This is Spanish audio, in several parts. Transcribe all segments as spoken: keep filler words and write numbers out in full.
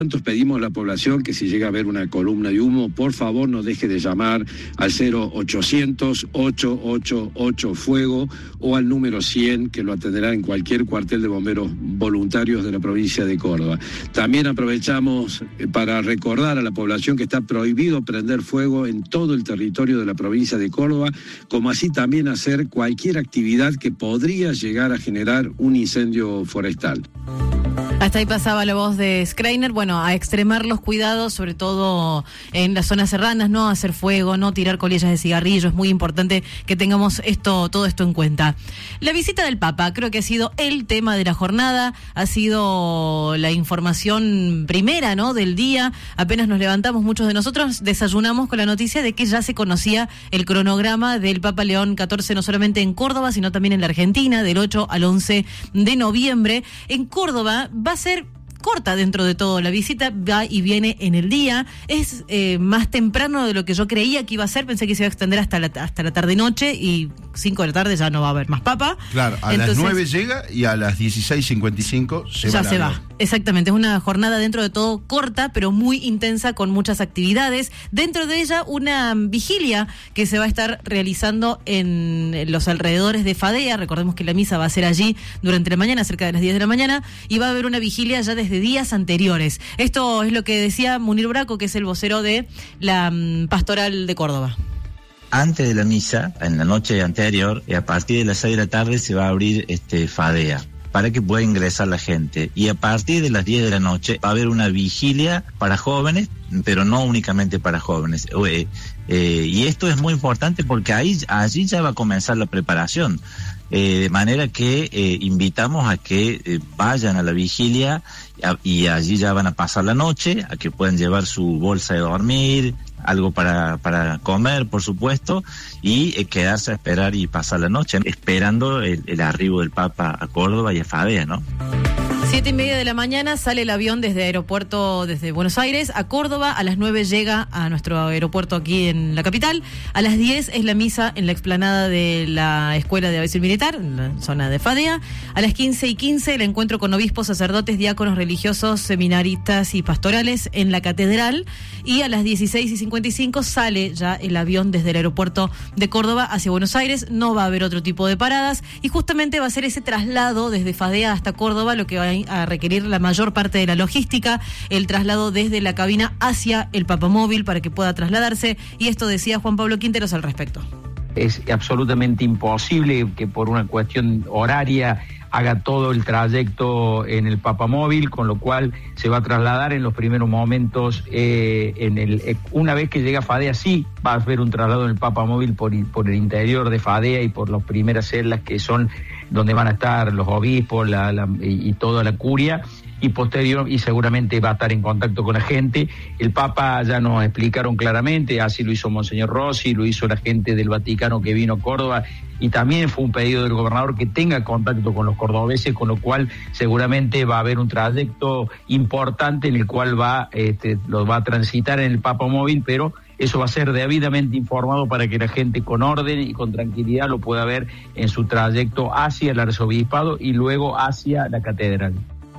Entonces pedimos a la población que si llega a ver una columna de humo, por favor no deje de llamar al cero ochocientos, ocho ocho ocho fuego o al número cien, que lo atenderá en cualquier cuartel de bomberos voluntarios de la provincia de Córdoba. También aprovechamos para recordar a la población que está prohibido prender fuego en todo el territorio de la provincia de Córdoba, como así también hacer cualquier actividad que podría llegar a generar un incendio forestal. Hasta ahí pasaba la voz de Schreiner. Bueno, a extremar los cuidados, sobre todo en las zonas serranas, no hacer fuego, no tirar colillas de cigarrillo. Es muy importante que tengamos esto, todo esto en cuenta. La visita del Papa creo que ha sido el tema de la jornada, ha sido la información primera, ¿no?, del día. Apenas nos levantamos, muchos de nosotros desayunamos con la noticia de que ya se conocía el cronograma del Papa León catorce, no solamente en Córdoba, sino también en la Argentina, del ocho al once de noviembre. En Córdoba va a ser corta dentro de todo. La visita va y viene en el día. Es eh, más temprano de lo que yo creía que iba a ser. Pensé que se iba a extender hasta la, hasta la tarde-noche y cinco de la tarde ya no va a haber más papa. Claro, a Entonces, las nueve llega y a las dieciséis cincuenta y cinco se va. Ya se va. Exactamente, es una jornada dentro de todo corta, pero muy intensa, con muchas actividades. Dentro de ella, una vigilia que se va a estar realizando en los alrededores de Fadea. Recordemos que la misa va a ser allí durante la mañana, cerca de las diez de la mañana, y va a haber una vigilia ya desde de días anteriores. Esto es lo que decía Munir Braco, que es el vocero de la um, Pastoral de Córdoba. Antes de la misa, en la noche anterior, a partir de las seis de la tarde se va a abrir este Fadea para que pueda ingresar la gente. Y a partir de las diez de la noche va a haber una vigilia para jóvenes, pero no únicamente para jóvenes. Eh, eh, y esto es muy importante porque ahí, allí ya va a comenzar la preparación. Eh, de manera que eh, invitamos a que eh, vayan a la vigilia a, y allí ya van a pasar la noche, a que puedan llevar su bolsa de dormir, algo para, para comer, por supuesto, y eh, quedarse a esperar y pasar la noche, esperando el, el arribo del Papa a Córdoba y a Fadea, ¿no? Siete y media de la mañana sale el avión desde aeropuerto, desde Buenos Aires a Córdoba. A las nueve llega a nuestro aeropuerto aquí en la capital. A las diez es la misa en la explanada de la Escuela de Aviación Militar, en la zona de Fadea. A las quince y quince el encuentro con obispos, sacerdotes, diáconos, religiosos, seminaristas y pastorales en la catedral. Y a las dieciséis y cincuenta y cinco sale ya el avión desde el aeropuerto de Córdoba hacia Buenos Aires. No va a haber otro tipo de paradas y justamente va a ser ese traslado desde Fadea hasta Córdoba lo que va a a requerir la mayor parte de la logística, el traslado desde la cabina hacia el papamóvil para que pueda trasladarse, y esto decía Juan Pablo Quinteros al respecto. Es absolutamente imposible que por una cuestión horaria haga todo el trayecto en el papamóvil, con lo cual se va a trasladar en los primeros momentos, eh, en el eh, una vez que llega a Fadea, sí va a haber un traslado en el papamóvil por, por el interior de Fadea y por las primeras celdas que son donde van a estar los obispos la, la, y, y toda la curia, y posterior, y seguramente va a estar en contacto con la gente. El Papa ya nos explicaron claramente, así lo hizo Monseñor Rossi, lo hizo la gente del Vaticano que vino a Córdoba, y también fue un pedido del gobernador que tenga contacto con los cordobeses, con lo cual seguramente va a haber un trayecto importante en el cual va, este, lo va a transitar en el papamóvil, pero eso va a ser debidamente informado para que la gente con orden y con tranquilidad lo pueda ver en su trayecto hacia el arzobispado y luego hacia la catedral.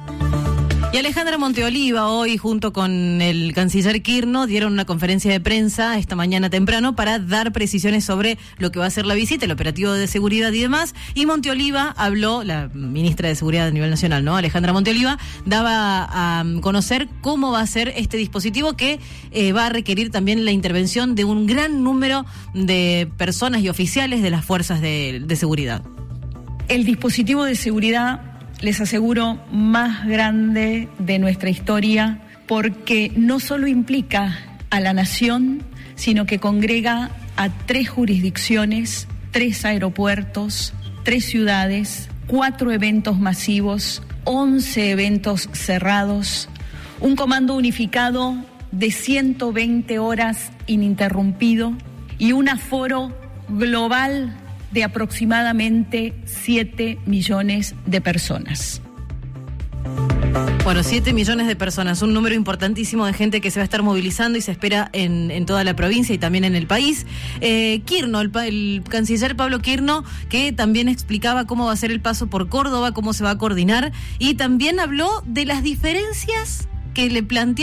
Y Alejandra Monteoliva hoy junto con el canciller Kirchner dieron una conferencia de prensa esta mañana temprano para dar precisiones sobre lo que va a ser la visita, el operativo de seguridad y demás. Y Monteoliva habló, la ministra de Seguridad a nivel nacional, ¿no? Alejandra Monteoliva daba a conocer cómo va a ser este dispositivo que eh, va a requerir también la intervención de un gran número de personas y oficiales de las fuerzas de, de seguridad. El dispositivo de seguridad, les aseguro, más grande de nuestra historia, porque no solo implica a la nación, sino que congrega a tres jurisdicciones, tres aeropuertos, tres ciudades, cuatro eventos masivos, once eventos cerrados, un comando unificado de ciento veinte horas ininterrumpido y un aforo global de aproximadamente siete millones de personas. Bueno, siete millones de personas, un número importantísimo de gente que se va a estar movilizando y se espera en, en toda la provincia y también en el país. Eh, Kirchner, el, el canciller Pablo Kirchner, que también explicaba cómo va a ser el paso por Córdoba, cómo se va a coordinar, y también habló de las diferencias que le plantea